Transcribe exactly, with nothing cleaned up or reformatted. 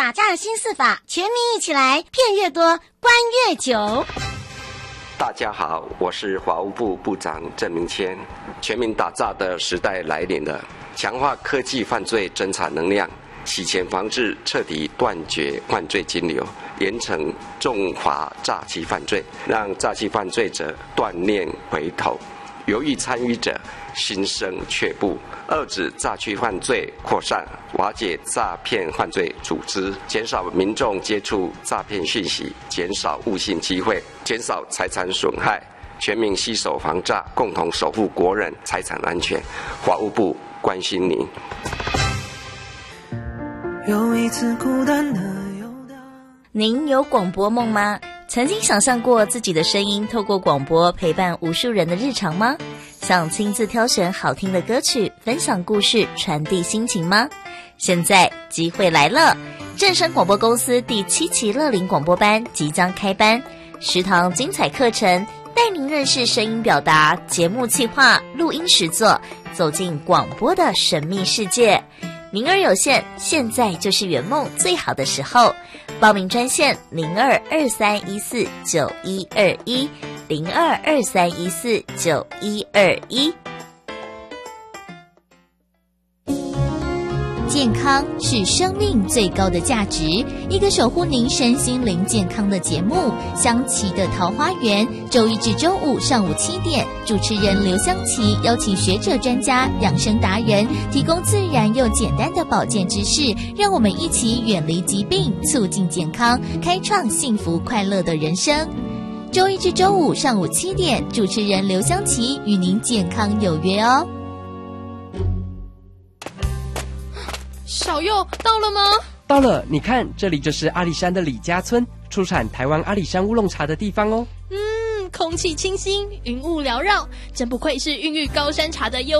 打架新四法，全民一起来，骗越多，关越久。 大家好，我是法务部部长郑明谦。全民打诈的时代来临了，强化科技犯罪侦查能量，洗钱防治，彻底断绝犯罪金流，严惩重罚诈欺犯罪，让诈欺犯罪者断念回头，犹豫参与者心生却步，遏止诈欺犯罪扩散，瓦解诈骗犯罪组织，减少民众接触诈骗讯息，减少误信机会，减少财产损害，全民携手防诈，共同守护国人财产安全。法务部关心您。 有一次孤单的游荡。 您有广播梦吗？曾经想象过自己的声音透过广播陪伴无数人的日常吗？想亲自挑选好听的歌曲，分享故事，传递心情吗？现在机会来了！正声广播公司第七期乐龄广播班即将开班，十堂精彩课程带您认识声音表达、节目企划、录音实作，走进广播的神秘世界。名额有限，现在就是圆梦最好的时候。报名专线零二二三一四九一二一零二二三一四九一二一。 健康是生命最高的价值，一个守护您身心灵健康的节目——香琪的桃花源，周一至周五上午七点，主持人刘香琪邀请学者专家、养生达人，提供自然又简单的保健知识，让我们一起远离疾病，促进健康，开创幸福快乐的人生。周一至周五上午七点，主持人刘香琪与您健康有约哦。 小佑到了吗？ 到了，你看，这里就是阿里山的李家村，出产台湾阿里山乌龙茶的地方哦。 嗯，空气清新，云雾缭绕，真不愧是孕育高山茶的优